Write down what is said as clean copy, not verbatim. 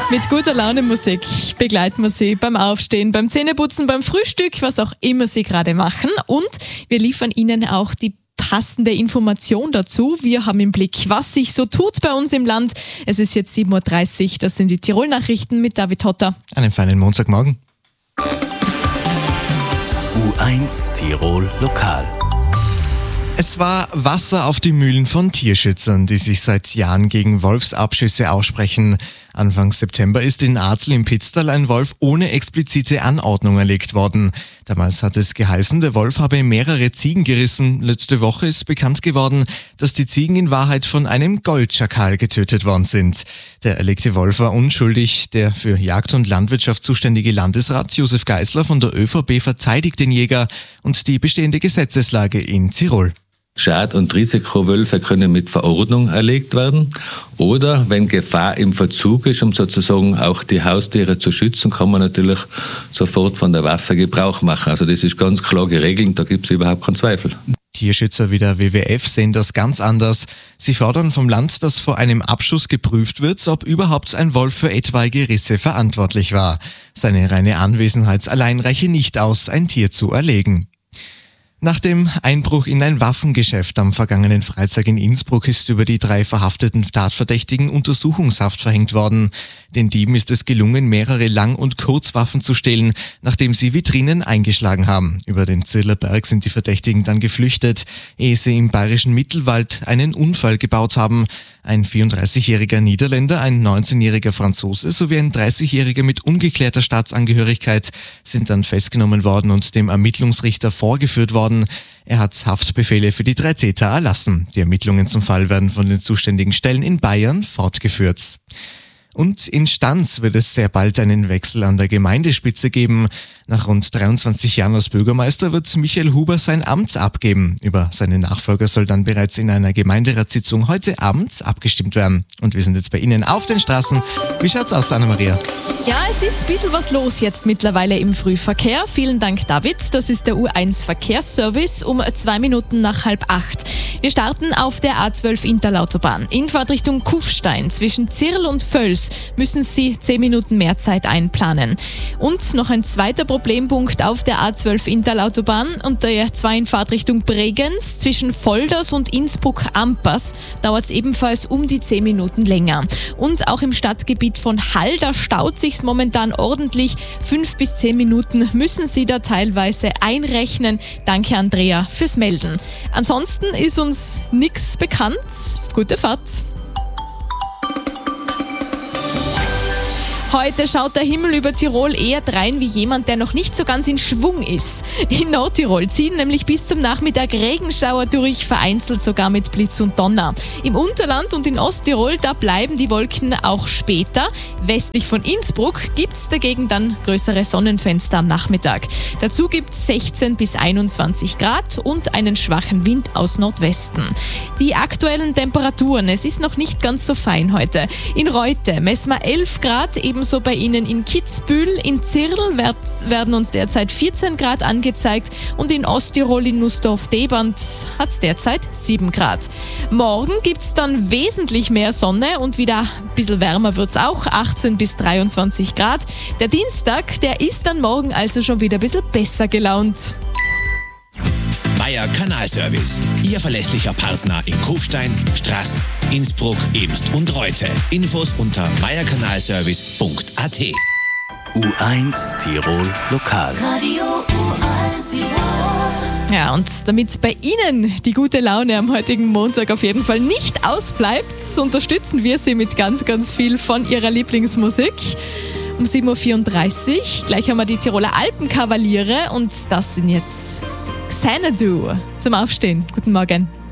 Mit guter Laune Musik begleiten wir Sie beim Aufstehen, beim Zähneputzen, beim Frühstück, was auch immer Sie gerade machen. Und wir liefern Ihnen auch die passende Information dazu. Wir haben im Blick, was sich so tut bei uns im Land. Es ist jetzt 7.30 Uhr, das sind die Tirol-Nachrichten mit David Hotter. Einen feinen Montagmorgen. U1 Tirol Lokal. Es war Wasser auf die Mühlen von Tierschützern, die sich seit Jahren gegen Wolfsabschüsse aussprechen. Anfang September ist in Arzl im Pitztal ein Wolf ohne explizite Anordnung erlegt worden. Damals hat es geheißen, der Wolf habe mehrere Ziegen gerissen. Letzte Woche ist bekannt geworden, dass die Ziegen in Wahrheit von einem Goldschakal getötet worden sind. Der erlegte Wolf war unschuldig. Der für Jagd und Landwirtschaft zuständige Landesrat Josef Geisler von der ÖVP verteidigt den Jäger und die bestehende Gesetzeslage in Tirol. Schad- und Risikowölfe können mit Verordnung erlegt werden oder wenn Gefahr im Verzug ist, um sozusagen auch die Haustiere zu schützen, kann man natürlich sofort von der Waffe Gebrauch machen. Also das ist ganz klar geregelt und da gibt es überhaupt keinen Zweifel. Tierschützer wie der WWF sehen das ganz anders. Sie fordern vom Land, dass vor einem Abschuss geprüft wird, ob überhaupt ein Wolf für etwaige Risse verantwortlich war. Seine reine Anwesenheit allein reiche nicht aus, ein Tier zu erlegen. Nach dem Einbruch in ein Waffengeschäft am vergangenen Freitag in Innsbruck ist über die 3 verhafteten Tatverdächtigen Untersuchungshaft verhängt worden. Den Dieben ist es gelungen, mehrere Lang- und Kurzwaffen zu stehlen, nachdem sie Vitrinen eingeschlagen haben. Über den Zirler Berg sind die Verdächtigen dann geflüchtet, ehe sie im bayerischen Mittelwald einen Unfall gebaut haben. Ein 34-jähriger Niederländer, ein 19-jähriger Franzose sowie ein 30-jähriger mit ungeklärter Staatsangehörigkeit sind dann festgenommen worden und dem Ermittlungsrichter vorgeführt worden. Er hat Haftbefehle für die 3 Täter erlassen. Die Ermittlungen zum Fall werden von den zuständigen Stellen in Bayern fortgeführt. Und in Stans wird es sehr bald einen Wechsel an der Gemeindespitze geben. Nach rund 23 Jahren als Bürgermeister wird Michael Huber sein Amt abgeben. Über seinen Nachfolger soll dann bereits in einer Gemeinderatssitzung heute Abend abgestimmt werden. Und wir sind jetzt bei Ihnen auf den Straßen. Wie schaut's aus, Anna-Maria? Ja, es ist ein bisschen was los jetzt mittlerweile im Frühverkehr. Vielen Dank, David. Das ist der U1 Verkehrsservice um 2 Minuten nach 7:30. Wir starten auf der A12 Interlautobahn. In Fahrtrichtung Kufstein zwischen Zirl und Völs müssen Sie 10 Minuten mehr Zeit einplanen. Und noch ein zweiter Problempunkt auf der A12 Interlautobahn und der 2 in Fahrtrichtung Bregenz zwischen Volders und Innsbruck-Ampers dauert es ebenfalls um die 10 Minuten länger. Und auch im Stadtgebiet von Hall, da staut sich's momentan ordentlich. 5 bis 10 Minuten müssen Sie da teilweise einrechnen. Danke, Andrea, fürs Melden. Ansonsten ist uns nichts bekannt. Gute Fahrt. Heute schaut der Himmel über Tirol eher drein wie jemand, der noch nicht so ganz in Schwung ist. In Nordtirol ziehen nämlich bis zum Nachmittag Regenschauer durch, vereinzelt sogar mit Blitz und Donner. Im Unterland und in Osttirol, da bleiben die Wolken auch später. Westlich von Innsbruck gibt's dagegen dann größere Sonnenfenster am Nachmittag. Dazu gibt's 16 bis 21 Grad und einen schwachen Wind aus Nordwesten. Die aktuellen Temperaturen, es ist noch nicht ganz so fein heute. In Reute messen wir 11 Grad, ebenso bei Ihnen in Kitzbühel, in Zirl werden uns derzeit 14 Grad angezeigt und in Osttirol in Nussdorf-Debant hat es derzeit 7 Grad. Morgen gibt es dann wesentlich mehr Sonne und wieder ein bisschen wärmer wird es auch, 18 bis 23 Grad. Der Dienstag, der ist dann morgen also schon wieder ein bisschen besser gelaunt. Meier Kanalservice, Ihr verlässlicher Partner in Kufstein, Straß, Innsbruck, Ebst und Reute. Infos unter meierkanalservice.at. U1 Tirol Lokal. Radio U1 Tirol. Ja, und damit bei Ihnen die gute Laune am heutigen Montag auf jeden Fall nicht ausbleibt, unterstützen wir Sie mit ganz, ganz viel von Ihrer Lieblingsmusik. Um 7.34 Uhr, gleich haben wir die Tiroler Alpenkavaliere und das sind jetzt Xanadu zum Aufstehen. Guten Morgen.